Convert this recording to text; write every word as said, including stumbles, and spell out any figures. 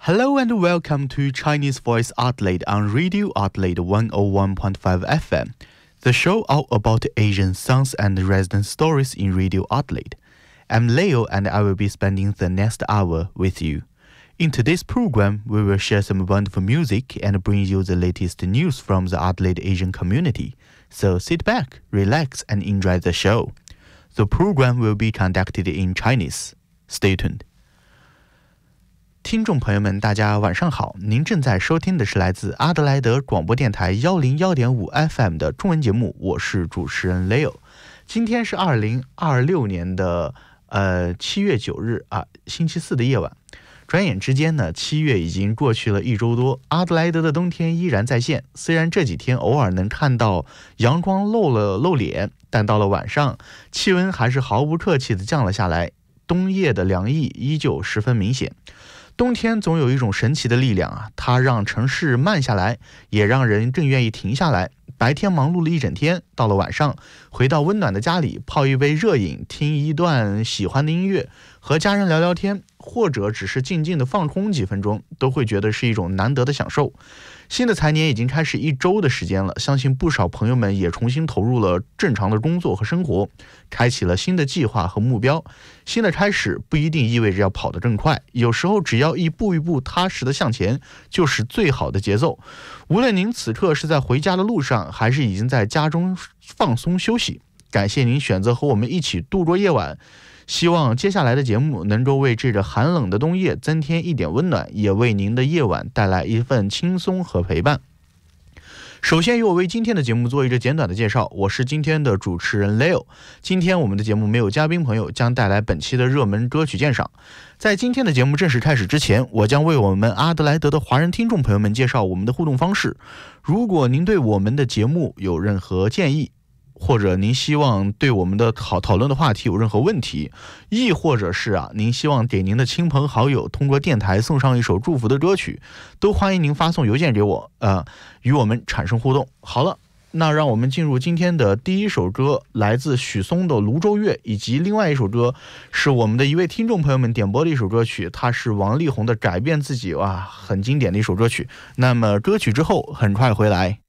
Hello and welcome to Chinese Voice Outlet on Radio Outlet one oh one point five F M, the show all about Asian songs and resident stories in Radio Outlet. I'm Leo and I will be spending the next hour with you. In today's program, we will share some wonderful music and bring you the latest news from the Outlet Asian community. So sit back, relax, and enjoy the show. The program will be conducted in Chinese. Stay tuned. 听众朋友们，大家晚上好！您正在收听的是来自阿德莱德广播电台一零一点五 F M 的中文节目，我是主持人 Leo。今天是二零二六年的呃七月九日啊，星期四的夜晚。转眼之间呢，七月已经过去了一周多，阿德莱德的冬天依然在线。虽然这几天偶尔能看到阳光露了露脸，但到了晚上，气温还是毫不客气地降了下来，冬夜的凉意依旧十分明显。冬天总有一种神奇的力量啊，它让城市慢下来，也让人更愿意停下来。白天忙碌了一整天，到了晚上，回到温暖的家里，泡一杯热饮，听一段喜欢的音乐，和家人聊聊天，或者只是静静的放空几分钟，都会觉得是一种难得的享受。新的财年已经开始一周的时间了，相信不少朋友们也重新投入了正常的工作和生活，开启了新的计划和目标。新的开始不一定意味着要跑得更快，有时候只要一步一步踏实的向前，就是最好的节奏。无论您此刻是在回家的路上，还是已经在家中放松休息，感谢您选择和我们一起度过夜晚。希望接下来的节目能够为这个寒冷的冬夜增添一点温暖，也为您的夜晚带来一份轻松和陪伴。首先由我为今天的节目做一个简短的介绍，我是今天的主持人 Leo。 今天我们的节目没有嘉宾朋友，将带来本期的热门歌曲鉴赏。在今天的节目正式开始之前，我将为我们阿德莱德的华人听众朋友们介绍我们的互动方式。如果您对我们的节目有任何建议，或者您希望对我们的讨讨论的话题有任何问题，亦或者是啊，您希望给您的亲朋好友通过电台送上一首祝福的歌曲，都欢迎您发送邮件给我，呃，与我们产生互动。好了，那让我们进入今天的第一首歌，来自许嵩的《泸州月》，以及另外一首歌是我们的一位听众朋友们点播的一首歌曲，它是王力宏的《改变自己》，哇，很经典的一首歌曲。那么歌曲之后很快回来。